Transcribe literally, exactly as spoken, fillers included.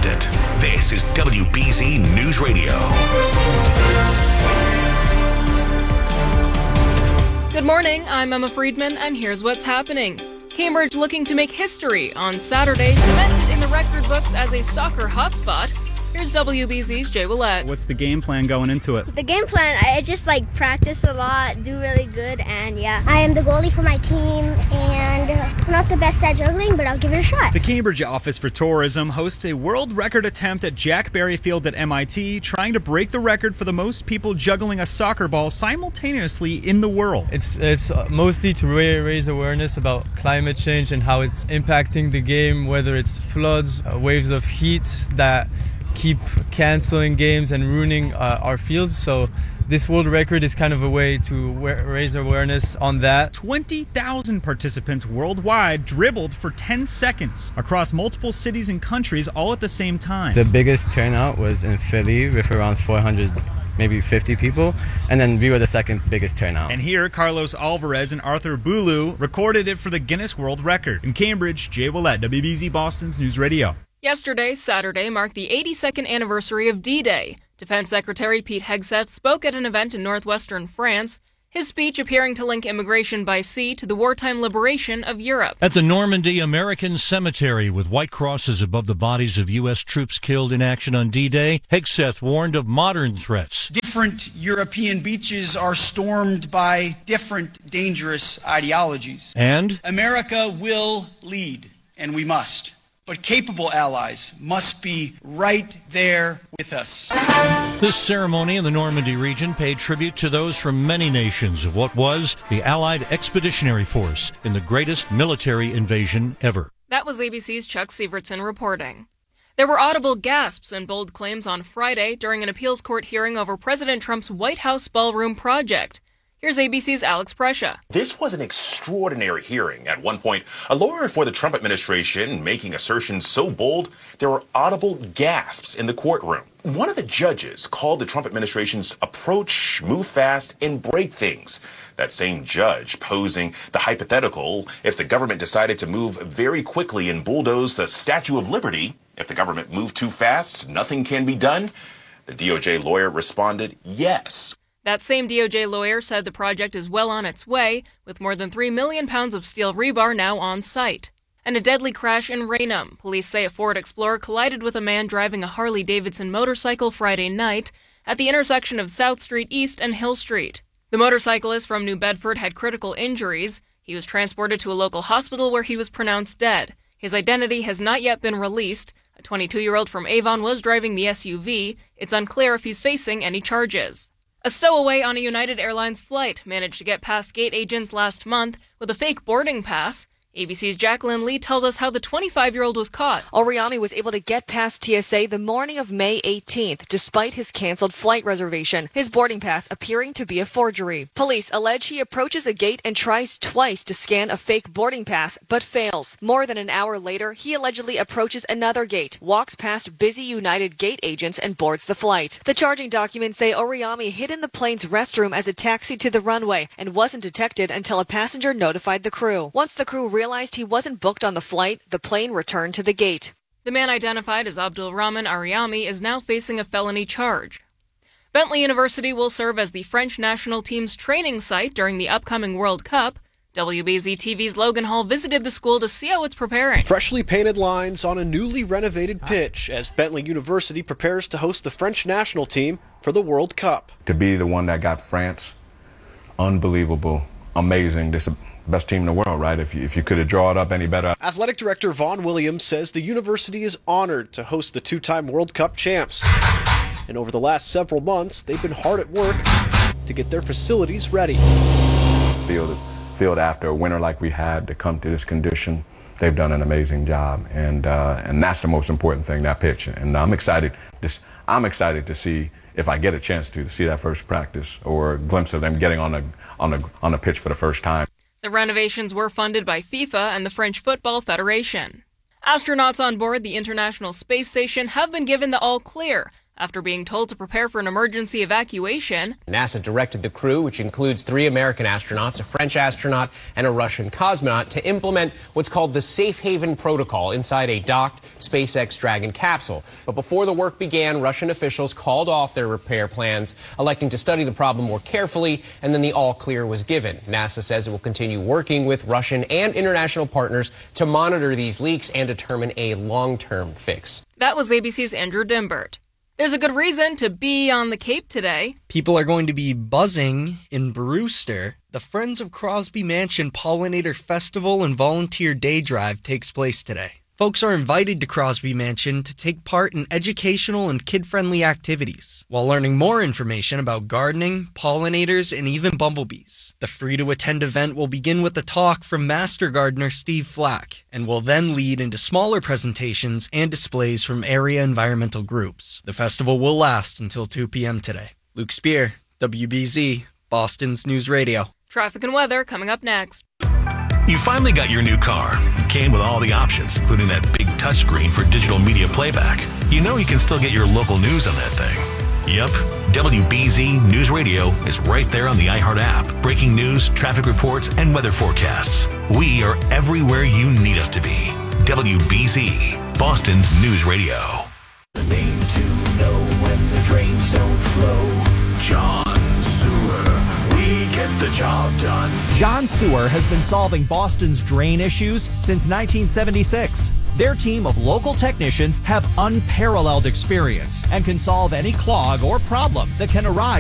independent. This is W B Z News Radio. Good morning, I'm Emma Friedman, and here's what's happening. Cambridge looking to make history on Saturday, cemented in the record books as a soccer hotspot. Here's W B Z's Jay Willett. What's the game plan going into it? The game plan, I just like practice a lot, do really good, and yeah. I am the goalie for my team, and I'm not the best at juggling, but I'll give it a shot. The Cambridge Office for Tourism hosts a world record attempt at Jack Berry Field at M I T, trying to break the record for the most people juggling a soccer ball simultaneously in the world. It's it's mostly to raise awareness about climate change and how it's impacting the game, whether it's floods, uh, waves of heat that keep canceling games and ruining uh, our fields. So this world record is kind of a way to wa- raise awareness on that. twenty thousand participants worldwide dribbled for ten seconds across multiple cities and countries all at the same time. The biggest turnout was in Philly with around four hundred, maybe fifty people, and then we were the second biggest turnout. And here, Carlos Alvarez and Arthur Boulou recorded it for the Guinness World Record. In Cambridge, Jay Willett, W B Z Boston's News Radio. Yesterday, Saturday, marked the eighty-second anniversary of D-Day. Defense Secretary Pete Hegseth spoke at an event in northwestern France, his speech appearing to link immigration by sea to the wartime liberation of Europe. At the Normandy American Cemetery, with white crosses above the bodies of U S troops killed in action on D-Day, Hegseth warned of modern threats. Different European beaches are stormed by different dangerous ideologies. And America will lead, and we must. But capable allies must be right there with us. This ceremony in the Normandy region paid tribute to those from many nations of what was the Allied Expeditionary Force in the greatest military invasion ever. That was A B C's Chuck Sievertson reporting. There were audible gasps and bold claims on Friday during an appeals court hearing over President Trump's White House ballroom project. Here's A B C's Alex Prescia. This was an extraordinary hearing. At one point, a lawyer for the Trump administration making assertions so bold, there were audible gasps in the courtroom. One of the judges called the Trump administration's approach move fast and break things. That same judge posing the hypothetical, if the government decided to move very quickly and bulldoze the Statue of Liberty, if the government moved too fast, nothing can be done. The D O J lawyer responded, yes. That same D O J lawyer said the project is well on its way, with more than three million pounds of steel rebar now on site. And a deadly crash in Raynham. Police say a Ford Explorer collided with a man driving a Harley-Davidson motorcycle Friday night at the intersection of South Street East and Hill Street. The motorcyclist from New Bedford had critical injuries. He was transported to a local hospital where he was pronounced dead. His identity has not yet been released. A twenty-two-year-old from Avon was driving the S U V. It's unclear if he's facing any charges. A stowaway on a United Airlines flight managed to get past gate agents last month with a fake boarding pass. A B C's Jacqueline Lee tells us how the twenty-five-year-old was caught. Oriami was able to get past T S A the morning of May eighteenth, despite his canceled flight reservation, his boarding pass appearing to be a forgery. Police allege he approaches a gate and tries twice to scan a fake boarding pass, but fails. More than an hour later, he allegedly approaches another gate, walks past busy United gate agents, and boards the flight. The charging documents say Oriami hid in the plane's restroom as it taxied to the runway and wasn't detected until a passenger notified the crew. Once the crew realized realized he wasn't booked on the flight, the plane returned to the gate. The man identified as Abdul Rahman Ariami is now facing a felony charge. Bentley University will serve as the French national team's training site during the upcoming World Cup. W B Z T V's Logan Hall visited the school to see how it's preparing. Freshly painted lines on a newly renovated pitch as Bentley University prepares to host the French national team for the World Cup. To be the one that got France, unbelievable, amazing. This best team in the world, right? If you, if you could have drawn it up any better. Athletic Director Vaughn Williams says the university is honored to host the two-time World Cup champs. And over the last several months, they've been hard at work to get their facilities ready. Field, field after a winter like we had to come to this condition, they've done an amazing job. And uh, and that's the most important thing, that pitch. And I'm excited. This, I'm excited to see if I get a chance to see that first practice or a glimpse of them getting on the on the on the pitch for the first time. The renovations were funded by FIFA and the French Football Federation. Astronauts on board the International Space Station have been given the all-clear. After being told to prepare for an emergency evacuation, NASA directed the crew, which includes three American astronauts, a French astronaut, and a Russian cosmonaut, to implement what's called the Safe Haven Protocol inside a docked SpaceX Dragon capsule. But before the work began, Russian officials called off their repair plans, electing to study the problem more carefully, and then the all-clear was given. NASA says it will continue working with Russian and international partners to monitor these leaks and determine a long-term fix. That was A B C's Andrew Dimbert. There's a good reason to be on the Cape today. People are going to be buzzing in Brewster. The Friends of Crosby Mansion Pollinator Festival and Volunteer Day Drive takes place today. Folks are invited to Crosby Mansion to take part in educational and kid-friendly activities, while learning more information about gardening, pollinators, and even bumblebees. The free-to-attend event will begin with a talk from Master Gardener Steve Flack, and will then lead into smaller presentations and displays from area environmental groups. The festival will last until two p.m. today. Luke Spear, W B Z, Boston's News Radio. Traffic and weather coming up next. You finally got your new car. It came with all the options, including that big touchscreen for digital media playback. You know you can still get your local news on that thing. Yep, W B Z News Radio is right there on the iHeart app. Breaking news, traffic reports, and weather forecasts. We are everywhere you need us to be. W B Z, Boston's News Radio. The name to know when the drains don't flow. John Sewer. We get the job done. John Sewer has been solving Boston's drain issues since nineteen seventy-six. Their team of local technicians have unparalleled experience and can solve any clog or problem that can arise